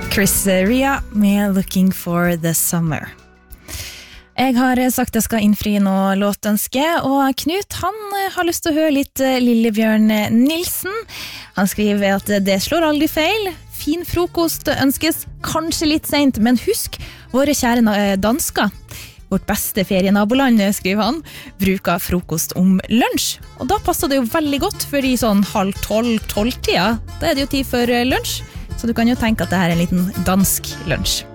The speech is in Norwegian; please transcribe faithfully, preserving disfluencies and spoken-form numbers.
Chris Ria med Looking for the Summer. Jeg har sagt jeg skal innfri noe låtønske, og Knut han har lyst til å høre litt Lillebjørn Nilsen. Han skriver at det slår aldri feil. Fin frokost ønskes, kanskje litt sent, men husk våre kjære dansker. Vårt beste ferienaboland, skriver han, bruker frokost om lunsj. Og da passer det jo veldig godt, for i sånn halv tolv, tolv tida, da er det jo tid for lunsj. Så du kan jo tenke at det her er en liten dansk lunsj.